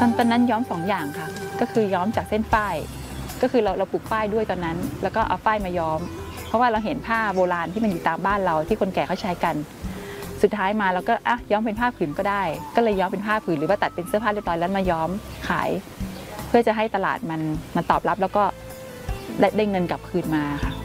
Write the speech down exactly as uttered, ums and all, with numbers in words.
ตอนตอนนั้นย้อมสองอย่างค่ะก็คือย้อมจากเส้นฝ้ายก็คือเราเราปลูกฝ้ายด้วยตอนนั้นแล้วก็เอาฝ้ายมาย้อมเพราะว่าเราเห็นผ้าโบราณที่มันอยู่ตามบ้านเราที่คนแก่เขาใช้กันสุดท้ายมาเราก็อ่ะย้อมเป็นผ้าผืนก็ได้ก็เลยย้อมเป็นผ้าผืนหรือว่าตัดเป็นเสื้อผ้าเรียบร้อยแล้วมาย้อมขายเพื่อจะให้ตลาดมันมันตอบรับแล้วก็ได้ได้เงินกลับคืนมาค่ะ